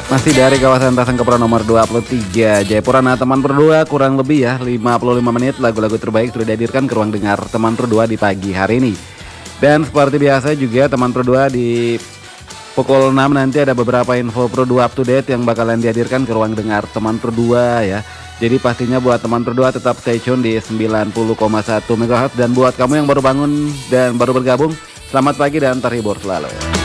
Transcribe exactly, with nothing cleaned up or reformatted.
Masih dari kawasan Tasangkepro nomor dua puluh tiga Jayapura. Nah teman berdua kurang lebih ya lima puluh lima menit lagu-lagu terbaik sudah dihadirkan ke ruang dengar teman berdua di pagi hari ini. Dan seperti biasa juga teman berdua di pukul enam nanti ada beberapa info Pro dua up to date yang bakalan dihadirkan ke ruang dengar teman berdua ya. Jadi pastinya buat teman berdua tetap stay tune di sembilan puluh koma satu megahertz. Dan buat kamu yang baru bangun dan baru bergabung, selamat pagi dan terhibur selalu.